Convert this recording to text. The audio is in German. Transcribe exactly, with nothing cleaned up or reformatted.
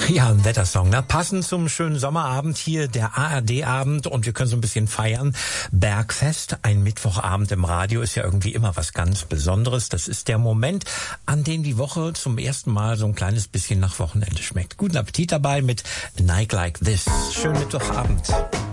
Ja, ein Wettersong, ne? Passend zum schönen Sommerabend hier, der A R D-Abend, und wir können so ein bisschen feiern. Bergfest, ein Mittwochabend im Radio ist ja irgendwie immer was ganz Besonderes. Das ist der Moment, an dem die Woche zum ersten Mal so ein kleines bisschen nach Wochenende schmeckt. Guten Appetit dabei mit A Night Like This. Schönen Mittwochabend.